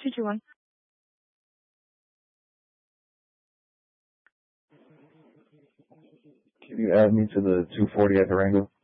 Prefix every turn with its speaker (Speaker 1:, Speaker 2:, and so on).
Speaker 1: 221.
Speaker 2: Can you add me to the 240 at Durango?